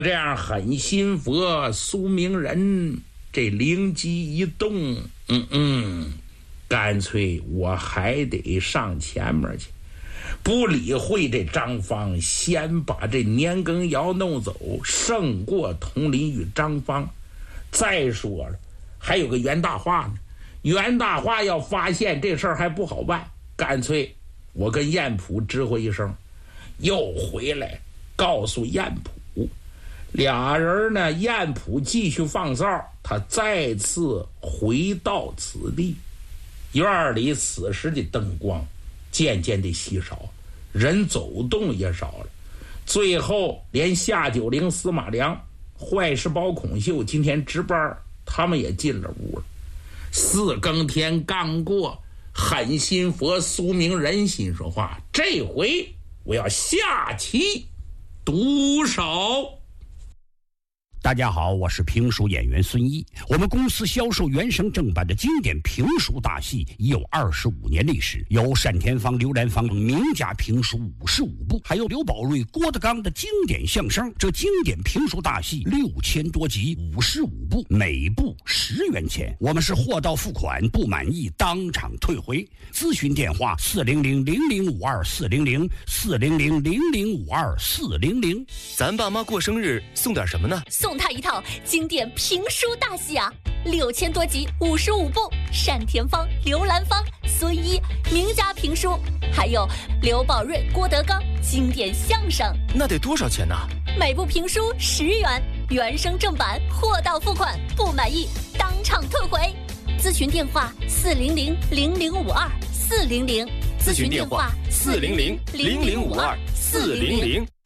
这样狠心佛苏明仁这灵机一动，干脆我还得上前面去，不理会这张芳，先把这年羹尧弄走，胜过佟林与张芳。再说了，还有个袁大化呢，袁大化要发现这事儿还不好办，干脆我跟燕普知会一声，又回来告诉燕普。俩人呢，燕普继续放哨，他再次回到此地。院里此时的灯光渐渐的稀少，人走动也少了。最后连夏九龄、司马良、坏事包孔秀今天值班，他们也进了屋了。4更天刚过，狠心佛苏明仁心说话，这回我要下棋毒手。 大家好，我是评书演员孙一。我们公司销售原声正版的经典评书大戏已有25年历史，有单田芳、刘兰芳名家评书55部，还有刘宝瑞、郭德纲的经典相声。这经典评书大戏6000多集，55部，每部10元钱。我们是货到付款，不满意当场退回。咨询电话400-0052-400，400-0052-400。 咱爸妈过生日送点什么呢？ 送他一套经典评书大戏啊，6000多集，55部，单田芳、刘兰芳、孙一名家评书，还有刘宝瑞、郭德纲经典相声。 那得多少钱呢？ 每部评书10元，原声正版，货到付款，不满意当场退回。咨询电话400-0052-400， 咨询电话400-0052-400。